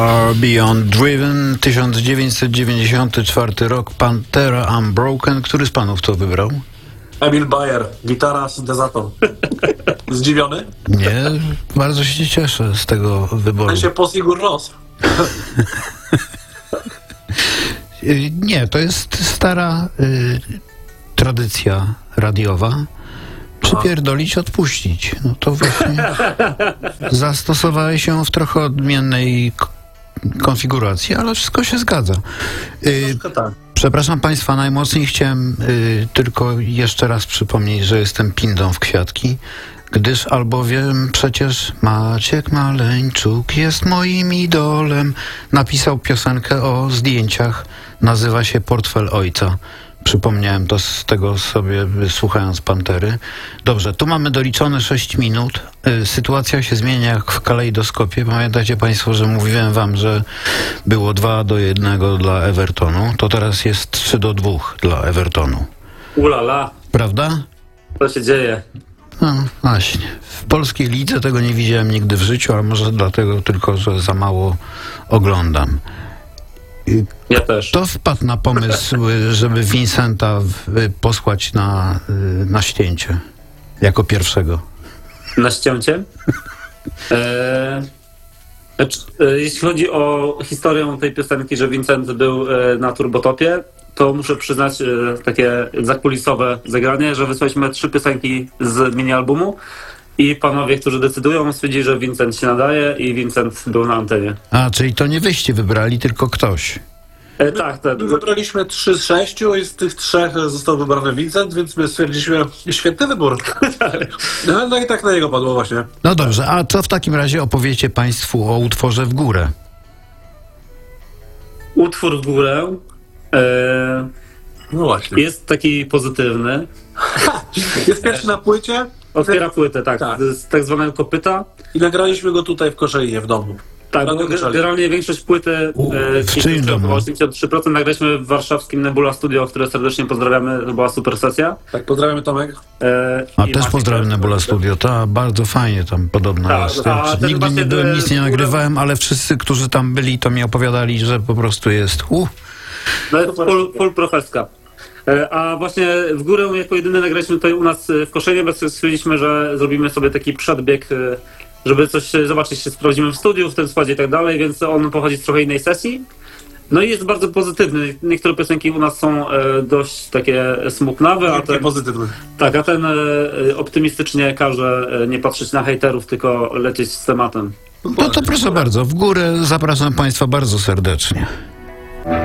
Far Beyond Driven, 1994 rok, Pantera Unbroken. Który z panów to wybrał? Emil Bayer, gitara, syntezator. Zdziwiony? Nie, bardzo się cieszę z tego wyboru. się po Sigur Rós. Nie, to jest stara tradycja radiowa. Przypierdolić, odpuścić. No to właśnie zastosowałeś się w trochę odmiennej konfiguracji, ale wszystko się zgadza. Tak. Przepraszam Państwa, najmocniej chciałem tylko jeszcze raz przypomnieć, że jestem pindą w kwiatki, gdyż albowiem przecież Maciek Maleńczuk jest moim idolem. Napisał piosenkę o zdjęciach, nazywa się Portfel Ojca. Przypomniałem to z tego sobie, słuchając Pantery. Dobrze, tu mamy doliczone 6 minut. Sytuacja się zmienia jak w kalejdoskopie. Pamiętacie Państwo, że mówiłem Wam, że było 2-1 dla Evertonu. To teraz jest 3-2 dla Evertonu. Ulala. Prawda? Co się dzieje? No właśnie. W polskiej lidze tego nie widziałem nigdy w życiu, a może dlatego tylko, że za mało oglądam. Ja też. Kto wpadł na pomysł, żeby Vincenta posłać na ścięcie jako pierwszego? Na ścięcie? Jeśli chodzi o historię tej piosenki, że Vincent był na Turbotopie, to muszę przyznać takie zakulisowe zagranie, że wysłaliśmy 3 piosenki z mini-albumu i panowie, którzy decydują, stwierdzili, że Vincent się nadaje i Vincent był na antenie. A, czyli to nie wyście wybrali, tylko ktoś. Tak. My wybraliśmy 3 z 6 i z tych 3 został wybrany Vincent, więc my stwierdziliśmy, świetny wybór. No i tak na niego padło właśnie. No dobrze, a co w takim razie opowiecie Państwu o utworze W górę? Utwór W górę No właśnie. jest taki pozytywny. Jest pierwszy na płycie. Otwiera płytę, tak. Z tak zwanego kopyta. I nagraliśmy go tutaj w Koszalinie w domu. Tak, bo generalnie większość płyty, w czyim domu? 83% nagraliśmy w warszawskim Nebula Studio, które serdecznie pozdrawiamy, to była super sesja. Tak, pozdrawiamy Tomek. A też pozdrawiam Nebula Studio, to bardzo fajnie tam podobno Tak, jest. a ten Nigdy nie właśnie byłem, nic nie w górę- nagrywałem, ale wszyscy, którzy tam byli, to mi opowiadali, że po prostu jest No jest full profeska. A właśnie W górę jako jedyny nagraliśmy tutaj u nas w Koszynie, bo stwierdziliśmy, że zrobimy sobie taki przedbieg, żeby coś zobaczyć, się sprawdzimy w studiu, w tym składzie i tak dalej, więc on pochodzi z trochę innej sesji. No i jest bardzo pozytywny. Niektóre piosenki u nas są dość takie smutnawe, a ten, pozytywny. tak, a ten optymistycznie każe nie patrzeć na hejterów, tylko lecieć z tematem. No to proszę bardzo, W górę zapraszam Państwa bardzo serdecznie.